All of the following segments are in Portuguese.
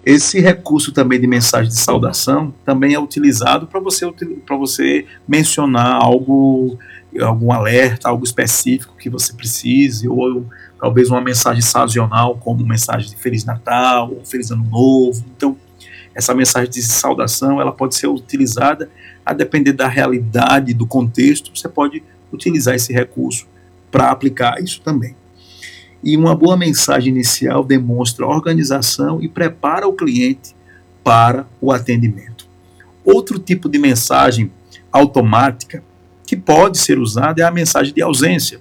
Esse recurso também de mensagem de saudação também é utilizado para você mencionar algo, algum alerta, algo específico que você precise, ou talvez uma mensagem sazonal, como mensagem de Feliz Natal, ou Feliz Ano Novo. Então, essa mensagem de saudação, ela pode ser utilizada a depender da realidade, do contexto, você pode utilizar esse recurso para aplicar isso também. E uma boa mensagem inicial demonstra organização e prepara o cliente para o atendimento. Outro tipo de mensagem automática que pode ser usada é a mensagem de ausência,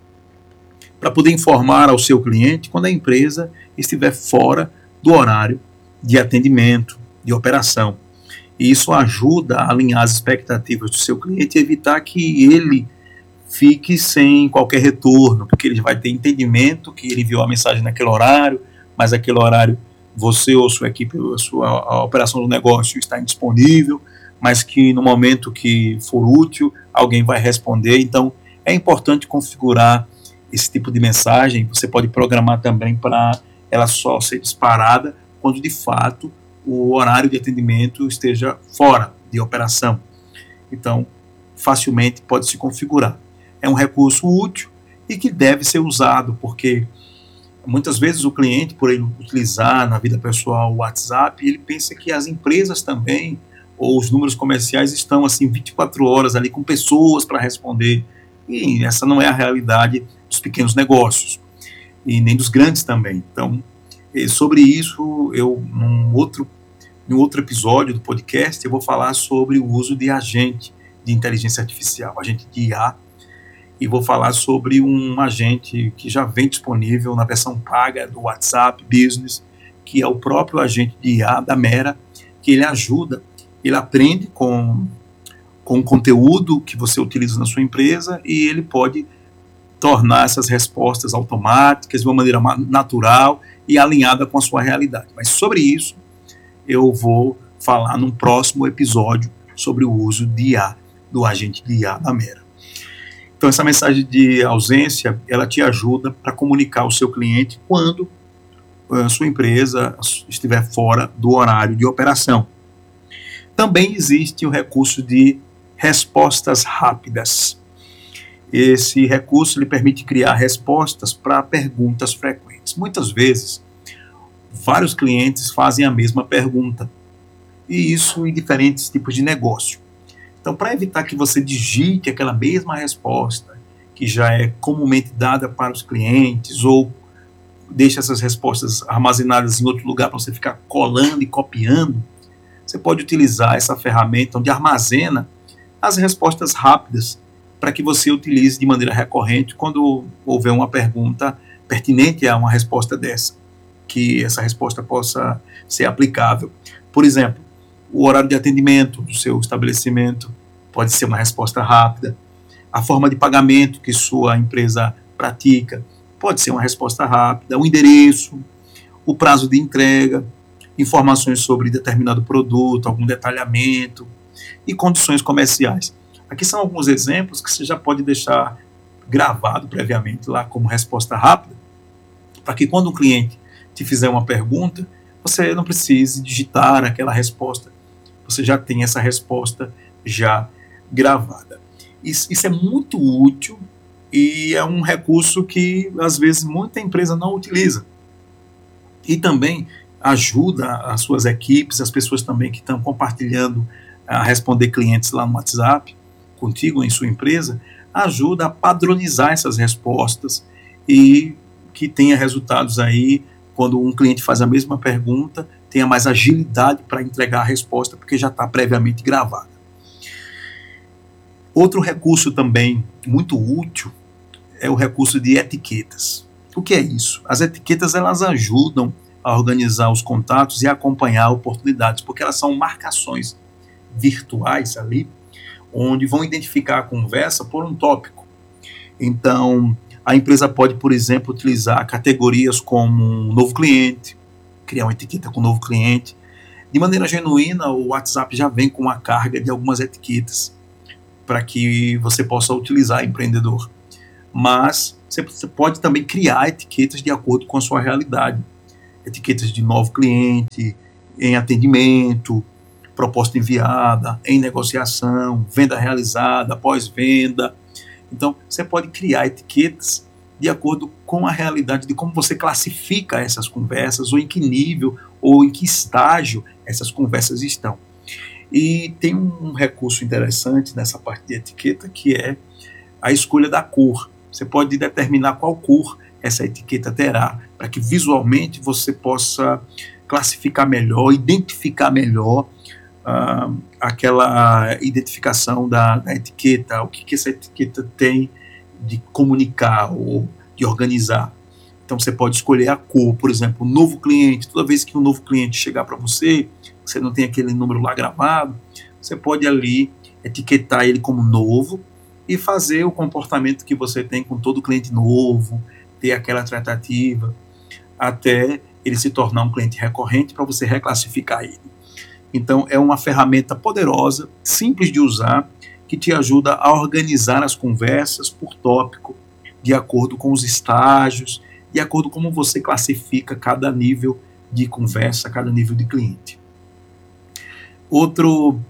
para poder informar ao seu cliente quando a empresa estiver fora do horário de atendimento, de operação. E isso ajuda a alinhar as expectativas do seu cliente e evitar que ele fique sem qualquer retorno, porque ele vai ter entendimento que ele enviou a mensagem naquele horário, mas aquele horário você ou sua equipe, a operação do negócio está indisponível, mas que no momento que for útil, alguém vai responder. Então, é importante configurar esse tipo de mensagem. Você pode programar também para ela só ser disparada quando de fato o horário de atendimento esteja fora de operação. Então, facilmente pode se configurar. É um recurso útil e que deve ser usado, porque muitas vezes o cliente, por ele utilizar na vida pessoal o WhatsApp, ele pensa que as empresas também, ou os números comerciais estão assim 24 horas ali com pessoas para responder, e essa não é a realidade dos pequenos negócios, e nem dos grandes também. Então, sobre isso, num outro episódio do podcast, eu vou falar sobre o uso de agente de inteligência artificial, agente de IA, e vou falar sobre um agente que já vem disponível na versão paga do WhatsApp Business, que é o próprio agente de IA da Mera, que ele ajuda, ele aprende com o conteúdo que você utiliza na sua empresa e ele pode tornar essas respostas automáticas de uma maneira natural e alinhada com a sua realidade. Mas sobre isso eu vou falar num próximo episódio sobre o uso de IA, do agente de IA da Mera. Então, essa mensagem de ausência, ela te ajuda para comunicar ao seu cliente quando a sua empresa estiver fora do horário de operação. Também existe o recurso de respostas rápidas. Esse recurso lhe permite criar respostas para perguntas frequentes. Muitas vezes, vários clientes fazem a mesma pergunta, e isso em diferentes tipos de negócio. Então, para evitar que você digite aquela mesma resposta que já é comumente dada para os clientes, ou deixe essas respostas armazenadas em outro lugar para você ficar colando e copiando, você pode utilizar essa ferramenta onde armazena as respostas rápidas para que você utilize de maneira recorrente quando houver uma pergunta pertinente a uma resposta dessa, que essa resposta possa ser aplicável. Por exemplo, o horário de atendimento do seu estabelecimento pode ser uma resposta rápida. A forma de pagamento que sua empresa pratica pode ser uma resposta rápida. O endereço, o prazo de entrega, informações sobre determinado produto, algum detalhamento e condições comerciais. Aqui são alguns exemplos que você já pode deixar gravado previamente lá como resposta rápida, para que quando um cliente te fizer uma pergunta, você não precise digitar aquela resposta. Você já tem essa resposta já gravada. Isso é muito útil e é um recurso que, às vezes, muita empresa não utiliza. E também ajuda as suas equipes, as pessoas também que estão compartilhando, a responder clientes lá no WhatsApp, contigo em sua empresa, ajuda a padronizar essas respostas e que tenha resultados aí, quando um cliente faz a mesma pergunta, tenha mais agilidade para entregar a resposta, porque já está previamente gravada. Outro recurso também muito útil é o recurso de etiquetas. O que é isso? As etiquetas, elas ajudam a organizar os contatos e acompanhar oportunidades, porque elas são marcações virtuais ali, onde vão identificar a conversa por um tópico. Então, a empresa pode, por exemplo, utilizar categorias como um novo cliente, criar uma etiqueta com novo cliente. De maneira genuína, o WhatsApp já vem com uma carga de algumas etiquetas para que você possa utilizar, empreendedor. Mas você pode também criar etiquetas de acordo com a sua realidade. Etiquetas de novo cliente, em atendimento, proposta enviada, em negociação, venda realizada, pós-venda. Então, você pode criar etiquetas de acordo com a realidade de como você classifica essas conversas, ou em que nível, ou em que estágio essas conversas estão. E tem um recurso interessante nessa parte de etiqueta, que é a escolha da cor. Você pode determinar qual cor essa etiqueta terá, para que visualmente você possa classificar melhor, identificar melhor aquela identificação da etiqueta, o que essa etiqueta tem de comunicar ou de organizar. Então você pode escolher a cor, por exemplo, um novo cliente. Toda vez que um novo cliente chegar para você, você não tem aquele número lá gravado, você pode ali etiquetar ele como novo e fazer o comportamento que você tem com todo cliente novo, ter aquela tratativa, até ele se tornar um cliente recorrente para você reclassificar ele. Então é uma ferramenta poderosa, simples de usar, que te ajuda a organizar as conversas por tópico, de acordo com os estágios, de acordo com como você classifica cada nível de conversa, cada nível de cliente. Outro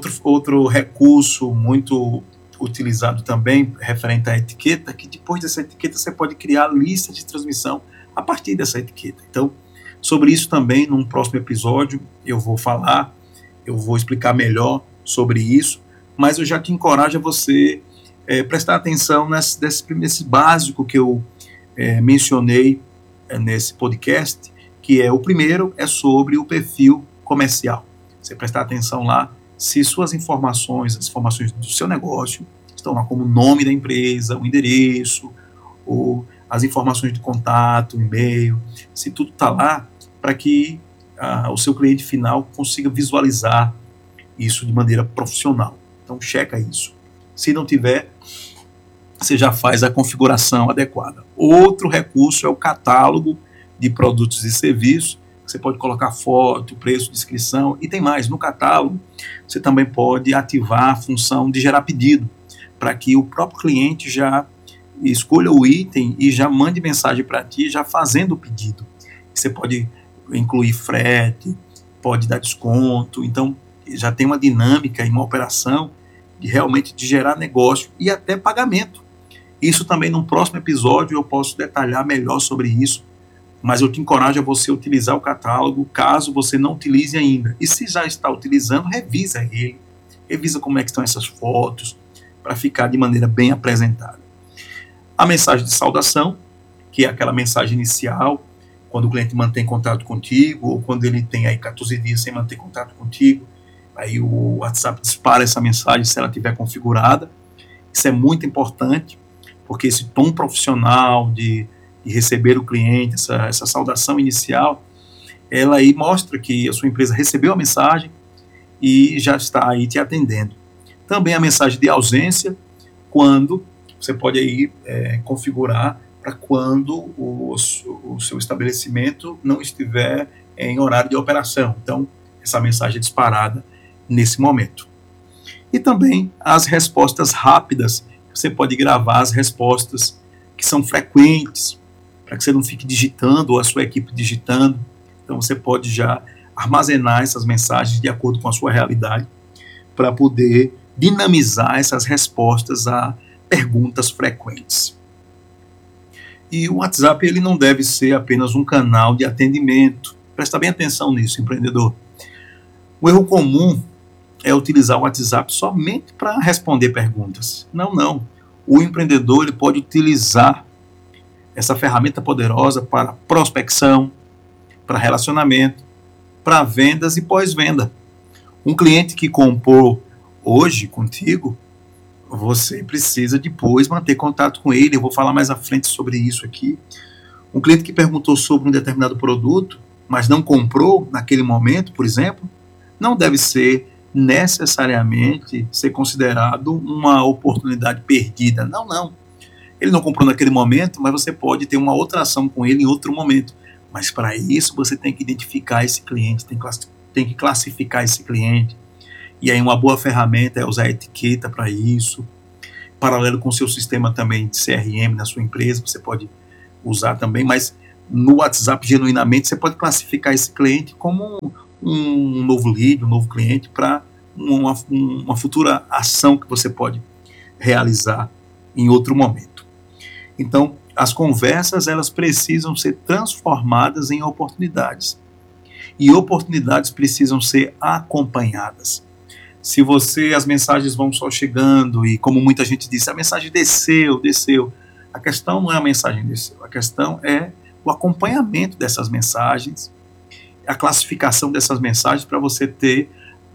recurso muito utilizado também, referente à etiqueta, que depois dessa etiqueta você pode criar listas de transmissão a partir dessa etiqueta. Então, sobre isso também, num próximo episódio, eu vou falar, eu vou explicar melhor sobre isso, mas eu já te encorajo a você prestar atenção nesse básico que eu mencionei nesse podcast, que é o primeiro, é sobre o perfil comercial. Você prestar atenção lá se suas informações, as informações do seu negócio, estão lá como o nome da empresa, o endereço, ou as informações de contato, o e-mail, se tudo está lá, para que o seu cliente final consiga visualizar isso de maneira profissional. Então, checa isso. Se não tiver, você já faz a configuração adequada. Outro recurso é o catálogo de produtos e serviços. Você pode colocar foto, preço, descrição, e tem mais. No catálogo, você também pode ativar a função de gerar pedido, para que o próprio cliente já escolha o item e já mande mensagem para ti, já fazendo o pedido. Você pode incluir frete, pode dar desconto, então já tem uma dinâmica e uma operação de realmente de gerar negócio e até pagamento. Isso também no próximo episódio eu posso detalhar melhor sobre isso, mas eu te encorajo a você utilizar o catálogo caso você não utilize ainda. E se já está utilizando, revisa ele, revisa como é que estão essas fotos, para ficar de maneira bem apresentada. A mensagem de saudação, que é aquela mensagem inicial, quando o cliente mantém contato contigo, ou quando ele tem aí 14 dias sem manter contato contigo, aí o WhatsApp dispara essa mensagem se ela estiver configurada. Isso é muito importante, porque esse tom profissional de receber o cliente, essa saudação inicial, ela aí mostra que a sua empresa recebeu a mensagem e já está aí te atendendo. Também a mensagem de ausência, quando você pode aí configurar para quando o seu estabelecimento não estiver em horário de operação. Então, essa mensagem é disparada nesse momento. E também as respostas rápidas. Você pode gravar as respostas que são frequentes, para que você não fique digitando ou a sua equipe digitando. Então, você pode já armazenar essas mensagens de acordo com a sua realidade, para poder dinamizar essas respostas a perguntas frequentes. E o WhatsApp ele não deve ser apenas um canal de atendimento. Presta bem atenção nisso, empreendedor. O erro comum é utilizar o WhatsApp somente para responder perguntas. Não. O empreendedor ele pode utilizar essa ferramenta poderosa para prospecção, para relacionamento, para vendas e pós-venda. Um cliente que comprou hoje contigo, você precisa depois manter contato com ele. Eu vou falar mais à frente sobre isso aqui. Um cliente que perguntou sobre um determinado produto, mas não comprou naquele momento, por exemplo, não deve ser necessariamente ser considerado uma oportunidade perdida. Não. Ele não comprou naquele momento, mas você pode ter uma outra ação com ele em outro momento. Mas para isso você tem que identificar esse cliente, tem que classificar esse cliente. E aí uma boa ferramenta é usar a etiqueta para isso. Paralelo com o seu sistema também de CRM na sua empresa, você pode usar também, mas no WhatsApp, genuinamente, você pode classificar esse cliente como um novo lead, um novo cliente para uma futura ação que você pode realizar em outro momento. Então, as conversas, elas precisam ser transformadas em oportunidades. E oportunidades precisam ser acompanhadas. Se as mensagens vão só chegando e, como muita gente disse, a mensagem desceu, a questão não é a mensagem desceu, a questão é o acompanhamento dessas mensagens, a classificação dessas mensagens para você ter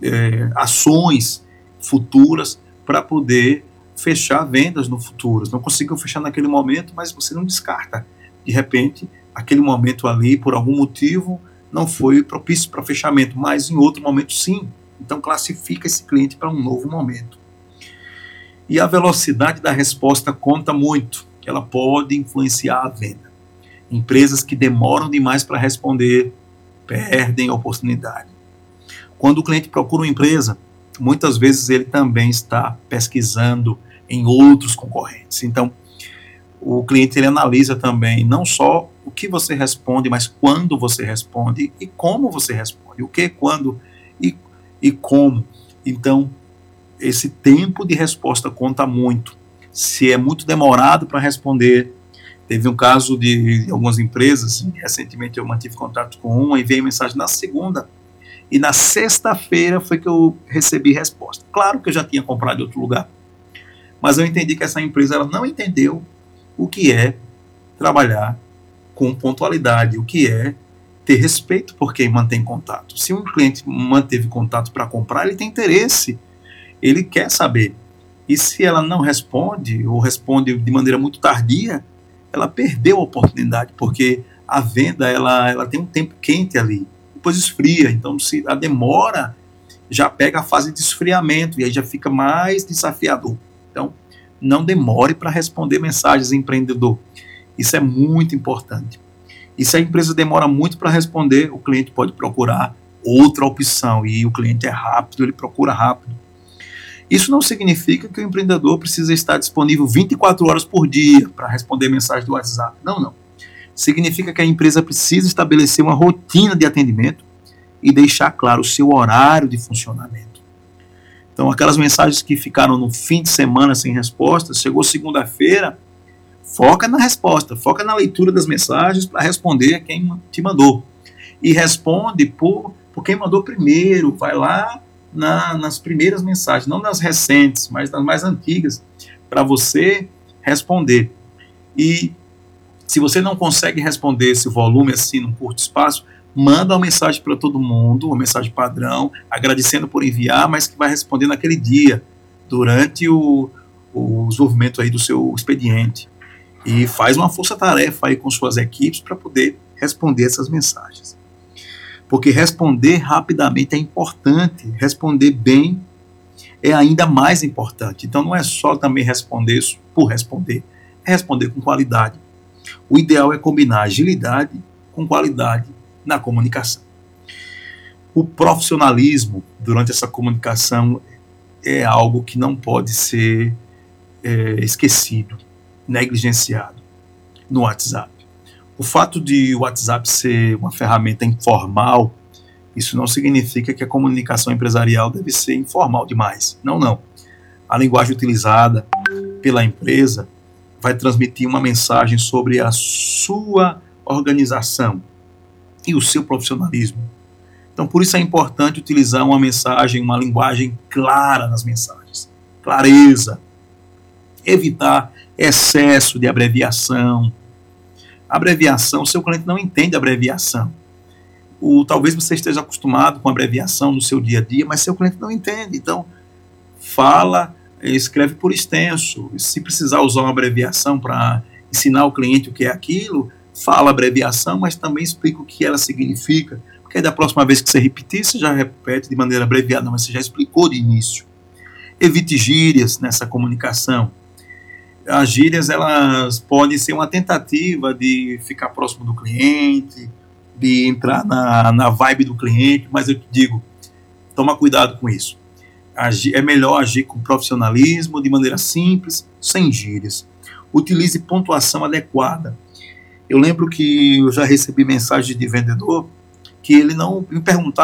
ações futuras para poder fechar vendas no futuro. Não conseguiu fechar naquele momento, mas você não descarta. De repente, aquele momento ali, por algum motivo, não foi propício para fechamento, mas em outro momento sim. Então classifica esse cliente para um novo momento. E a velocidade da resposta conta muito. Ela pode influenciar a venda. Empresas que demoram demais para responder perdem a oportunidade. Quando o cliente procura uma empresa, muitas vezes ele também está pesquisando em outros concorrentes. Então, o cliente ele analisa também não só o que você responde, mas quando você responde e como você responde. O que, quando e como. Então, esse tempo de resposta conta muito. Se é muito demorado para responder, teve um caso de algumas empresas, recentemente eu mantive contato com uma e veio mensagem na segunda, e na sexta-feira foi que eu recebi resposta. Claro que eu já tinha comprado em outro lugar, mas eu entendi que essa empresa ela não entendeu o que é trabalhar com pontualidade, o que é ter respeito por quem mantém contato. Se um cliente manteve contato para comprar, ele tem interesse, ele quer saber. E se ela não responde, ou responde de maneira muito tardia, ela perdeu a oportunidade, porque a venda ela tem um tempo quente ali, depois esfria. Então, se a demora já pega a fase de esfriamento, e aí já fica mais desafiador. Então, não demore para responder mensagens, empreendedor. Isso é muito importante. E se a empresa demora muito para responder, o cliente pode procurar outra opção, e o cliente é rápido, ele procura rápido. Isso não significa que o empreendedor precisa estar disponível 24 horas por dia para responder mensagem do WhatsApp. Não. Significa que a empresa precisa estabelecer uma rotina de atendimento e deixar claro o seu horário de funcionamento. Então, aquelas mensagens que ficaram no fim de semana sem resposta, chegou segunda-feira, foca na resposta, foca na leitura das mensagens para responder a quem te mandou. E responde por quem mandou primeiro, vai lá nas primeiras mensagens, não nas recentes, mas nas mais antigas, para você responder. E se você não consegue responder esse volume assim num curto espaço, manda uma mensagem para todo mundo, uma mensagem padrão, agradecendo por enviar, mas que vai responder naquele dia, durante o desenvolvimento aí do seu expediente. E faz uma força-tarefa aí com suas equipes para poder responder essas mensagens. Porque responder rapidamente é importante, responder bem é ainda mais importante. Então não é só também responder por responder, é responder com qualidade. O ideal é combinar agilidade com qualidade na comunicação. O profissionalismo durante essa comunicação é algo que não pode ser esquecido, negligenciado no WhatsApp. O fato de o WhatsApp ser uma ferramenta informal, isso não significa que a comunicação empresarial deve ser informal demais. Não. A linguagem utilizada pela empresa vai transmitir uma mensagem sobre a sua organização e o seu profissionalismo. Então, por isso é importante utilizar uma mensagem, uma linguagem clara nas mensagens. Clareza. Evitar excesso de abreviação. Abreviação, seu cliente não entende abreviação. Talvez você esteja acostumado com abreviação no seu dia a dia, mas seu cliente não entende. Então, escreve por extenso. Se precisar usar uma abreviação para ensinar o cliente o que é aquilo, fala a abreviação, mas também explica o que ela significa. Porque aí da próxima vez que você repetir, você já repete de maneira abreviada, mas você já explicou de início. Evite gírias nessa comunicação. As gírias, elas podem ser uma tentativa de ficar próximo do cliente, de entrar na vibe do cliente, mas eu te digo, toma cuidado com isso. É melhor agir com profissionalismo, de maneira simples, sem gírias. Utilize pontuação adequada. Eu lembro que eu já recebi mensagem de vendedor que ele não me perguntava